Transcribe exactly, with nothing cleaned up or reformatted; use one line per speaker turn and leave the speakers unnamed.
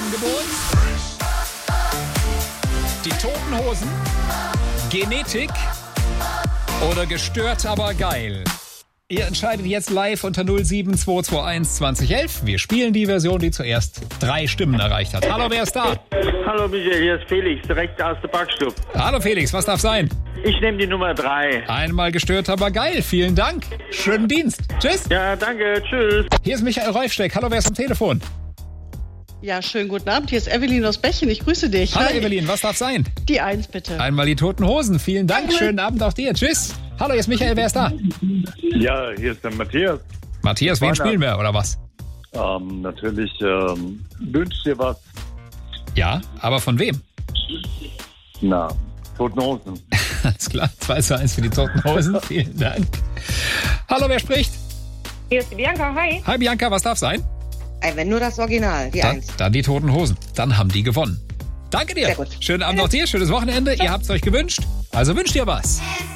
Angebot. Die Toten Hosen, Genetik oder gestört, aber geil. Ihr entscheidet jetzt live unter null sieben zwei zwei eins zwanzig elf. Wir spielen die Version, die zuerst drei Stimmen erreicht hat. Hallo, wer ist da?
Hallo Michael, hier ist Felix, direkt aus der Backstube.
Hallo Felix, was darf sein?
Ich nehme die Nummer drei.
Einmal gestört, aber geil. Vielen Dank. Schönen Dienst. Tschüss.
Ja, danke, tschüss.
Hier ist Michael Reufsteck. Hallo, wer ist am Telefon?
Ja, schönen guten Abend. Hier ist Evelyn aus Bächen. Ich grüße dich.
Hallo
Hi.
Evelyn, was darf sein?
Die Eins, bitte.
Einmal die Toten Hosen. Vielen Dank.
Danke.
Schönen Abend auch dir. Tschüss. Hallo, hier ist Michael. Wer ist da?
Ja, hier ist der Matthias.
Matthias, wen spielen wir oder was?
Ähm, natürlich ähm, wünscht dir was.
Ja, aber von wem?
Na, Toten Hosen.
Alles klar. zwei zu eins für die Toten Hosen. Vielen Dank. Hallo, wer spricht?
Hier ist die Bianca, hi.
Hi Bianca, was darf sein?
Ey, wenn nur das Original, die
Dann,
Eins.
dann die Toten Hosen. Dann haben die gewonnen. Danke dir.
Sehr gut.
Schönen Abend auch dir. Schönes Wochenende. Ihr habt es euch gewünscht. Also wünscht ihr was.